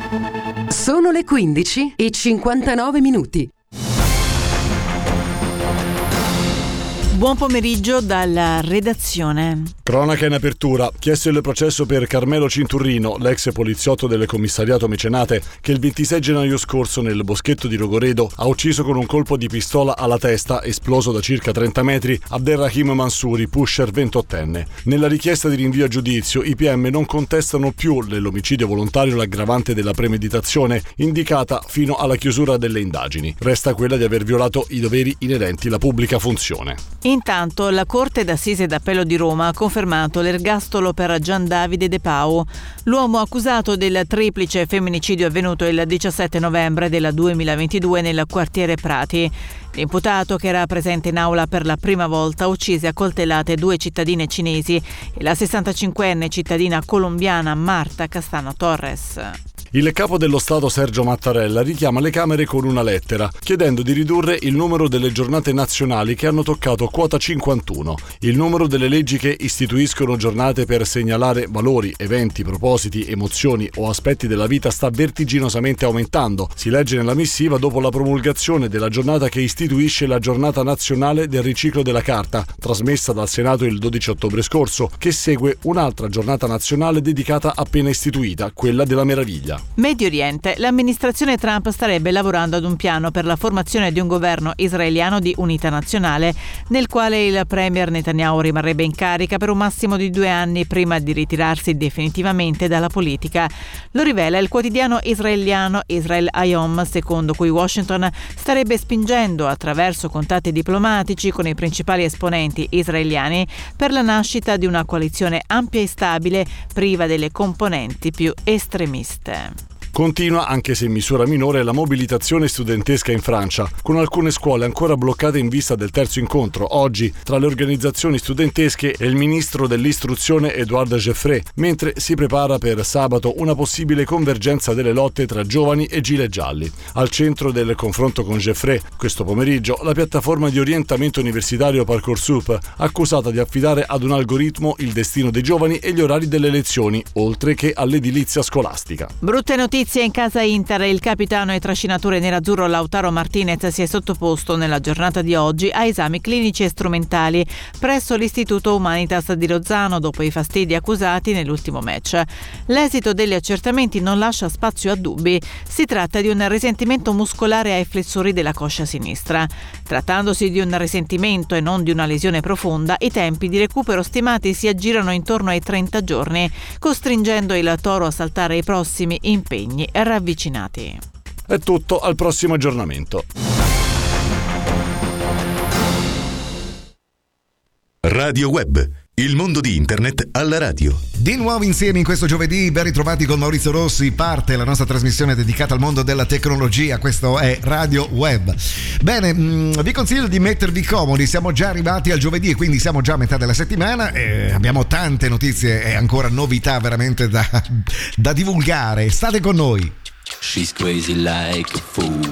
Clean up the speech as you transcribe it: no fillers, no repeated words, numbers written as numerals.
Sono le 15:59. Buon pomeriggio dalla redazione. Cronaca in apertura. Chiesto il processo per Carmelo Cinturrino, l'ex poliziotto del commissariato Mecenate, che il 26 gennaio scorso nel boschetto di Rogoredo ha ucciso con un colpo di pistola alla testa, esploso da circa 30 metri, Abderrahim Mansouri, pusher 28enne. Nella richiesta di rinvio a giudizio, i PM non contestano più nell'omicidio volontario l'aggravante della premeditazione, indicata fino alla chiusura delle indagini. Resta quella di aver violato i doveri inerenti alla pubblica funzione. Intanto la Corte d'Assise d'Appello di Roma ha confermato l'ergastolo per Gian Davide De Pau, l'uomo accusato del triplice femminicidio avvenuto il 17 novembre del 2022 nel quartiere Prati. L'imputato, che era presente in aula per la prima volta, uccise a coltellate 2 cittadine cinesi e la 65enne cittadina colombiana Marta Castano Torres. Il capo dello Stato Sergio Mattarella richiama le Camere con una lettera, chiedendo di ridurre il numero delle giornate nazionali che hanno toccato quota 51. Il numero delle leggi che istituiscono giornate per segnalare valori, eventi, propositi, emozioni o aspetti della vita sta vertiginosamente aumentando. Si legge nella missiva dopo la promulgazione della giornata che istituisce la Giornata Nazionale del Riciclo della Carta, trasmessa dal Senato il 12 ottobre scorso, che segue un'altra giornata nazionale dedicata appena istituita, quella della meraviglia. Medio Oriente. L'amministrazione Trump starebbe lavorando ad un piano per la formazione di un governo israeliano di unità nazionale, nel quale il premier Netanyahu rimarrebbe in carica per un massimo di 2 anni prima di ritirarsi definitivamente dalla politica. Lo rivela il quotidiano israeliano Israel Hayom, secondo cui Washington starebbe spingendo attraverso contatti diplomatici con i principali esponenti israeliani per la nascita di una coalizione ampia e stabile, priva delle componenti più estremiste. Continua, anche se in misura minore, la mobilitazione studentesca in Francia, con alcune scuole ancora bloccate in vista del terzo incontro, oggi, tra le organizzazioni studentesche e il ministro dell'istruzione Édouard Geoffroy, mentre si prepara per sabato una possibile convergenza delle lotte tra giovani e gilet gialli. Al centro del confronto con Geoffroy, questo pomeriggio, la piattaforma di orientamento universitario Parcoursup, accusata di affidare ad un algoritmo il destino dei giovani e gli orari delle lezioni, oltre che all'edilizia scolastica. Brutte notizie in casa Inter. Il capitano e trascinatore nerazzurro Lautaro Martinez si è sottoposto nella giornata di oggi a esami clinici e strumentali presso l'Istituto Humanitas di Rozzano dopo i fastidi accusati nell'ultimo match. L'esito degli accertamenti non lascia spazio a dubbi. Si tratta di un risentimento muscolare ai flessori della coscia sinistra. Trattandosi di un risentimento e non di una lesione profonda, i tempi di recupero stimati si aggirano intorno ai 30 giorni, costringendo il toro a saltare i prossimi impegni ravvicinati. È tutto, al prossimo aggiornamento. Radio Web, il mondo di internet alla radio. Di nuovo insieme in questo giovedì, ben ritrovati con Maurizio Rossi, parte la nostra trasmissione dedicata al mondo della tecnologia. Questo è Radio Web. Bene, vi consiglio di mettervi comodi, siamo già arrivati al giovedì e quindi siamo già a metà della settimana e abbiamo tante notizie e ancora novità veramente da divulgare. State con noi. She's crazy like a fool.